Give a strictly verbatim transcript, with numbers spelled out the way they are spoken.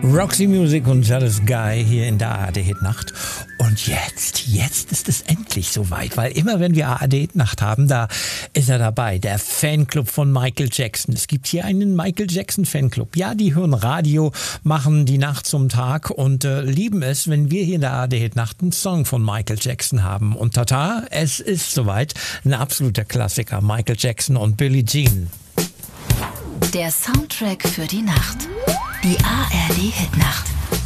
Roxy Music und Jealous Guy hier in der A R D-Hitnacht. Und jetzt, jetzt ist es endlich soweit, weil immer wenn wir A R D-Hitnacht haben, da ist er dabei, der Fanclub von Michael Jackson. Es gibt hier einen Michael Jackson Fanclub. Ja, die hören Radio, machen die Nacht zum Tag und äh, lieben es, wenn wir hier in der A R D-Hitnacht einen Song von Michael Jackson haben. Und tata, es ist soweit, ein absoluter Klassiker, Michael Jackson und Billie Jean. Der Soundtrack für die Nacht. Die A R D-Hitnacht.